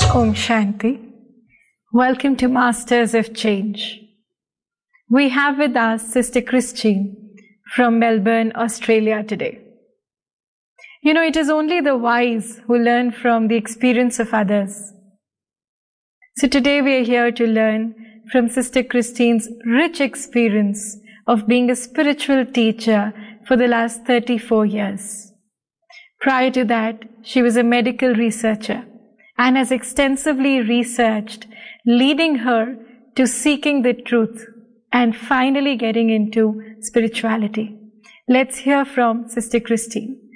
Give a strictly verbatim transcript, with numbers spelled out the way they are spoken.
Om Shanti. Welcome to Masters of Change. We have with us Sister Christine from Melbourne, Australia today. You know, it is only the wise who learn from the experience of others. So today we are here to learn from Sister Christine's rich experience of being a spiritual teacher for the last thirty-four years. Prior to that, she was a medical researcher and has extensively researched, leading her to seeking the truth and finally getting into spirituality. Let's hear from Sister Christine.